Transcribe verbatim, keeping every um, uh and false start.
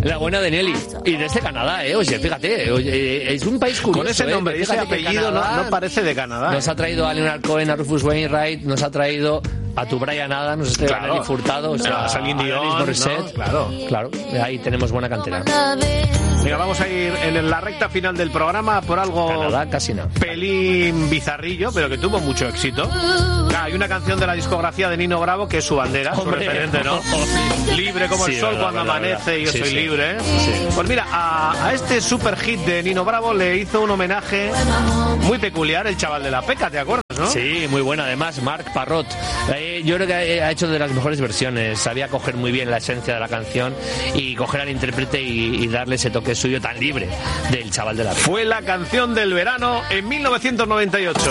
La buena de Nelly. Y desde Canadá, ¿eh? Oye, fíjate, oye, es un país curioso. Con ese nombre ¿eh? y ese apellido Canadá, no, no parece de Canadá. Nos ¿eh? ha traído a Leonard Cohen, a Rufus Wainwright, nos ha traído a tu Brian Adams, este claro. Nelly Furtado, o sea, a Celine Dion, Morissette, ¿no? Claro. Claro, ahí tenemos buena cantera. Venga, vamos a ir en la recta final del programa por algo Canadá, casi no. pelín bizarrillo, pero que tuvo mucho éxito. Claro, hay una canción de la discografía de Nino Bravo que es su bandera, Hombre. su referente, ¿no? Libre como sí, el sol verdad, cuando verdad, amanece verdad. y yo sí, soy sí. libre. Sí. Pues mira, a, a este super hit de Nino Bravo le hizo un homenaje muy peculiar el chaval de la Peca, ¿te acuerdas, no? Sí, muy buena. Además, Marc Parrot, eh, yo creo que ha hecho de las mejores versiones. Sabía coger muy bien la esencia de la canción y coger al intérprete y, y darle ese toque suyo tan libre del chaval de la Peca. Fue la canción del verano en mil novecientos noventa y ocho.